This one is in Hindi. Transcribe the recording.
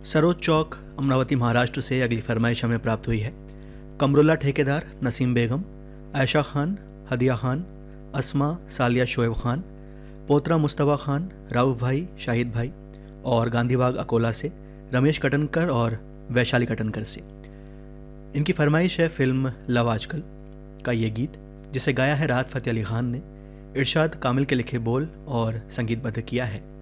सरोज चौक, अमरावती, महाराष्ट्र से अगली फरमाइश हमें प्राप्त हुई है। कमरुल्ला ठेकेदार, नसीम बेगम, आयशा खान, हदिया खान, अस्मा, सालिया शोएब खान, पोतरा मुस्तफ़ा खान, राउफ भाई, शाहिद भाई और गांधीबाग अकोला से रमेश कटनकर और वैशाली कटनकर से। इनकी फरमाइश है फिल्म लव आजकल का ये गीत, जिसे गाया है राहत फ़तेह अली खान ने, इरशाद कामिल के लिखे बोल और संगीतबद्ध किया है